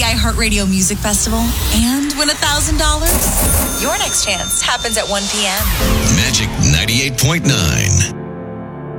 iHeartRadio Music Festival and win $1,000? Your next chance happens at 1 p.m. Magic 98.9.